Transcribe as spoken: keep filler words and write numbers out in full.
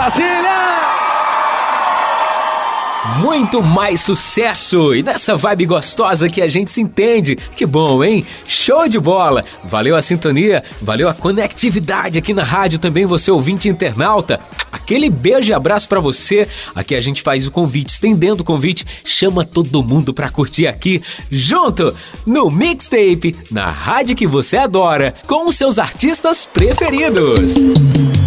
Brasília! Muito mais sucesso e nessa vibe gostosa que a gente se entende. Que bom, hein? Show de bola! Valeu a sintonia, valeu a conectividade aqui na rádio também, você ouvinte internauta. Aquele beijo e abraço pra você. Aqui a gente faz o convite, estendendo o convite, chama todo mundo pra curtir aqui, junto no Mixtape, na rádio que você adora, com os seus artistas preferidos.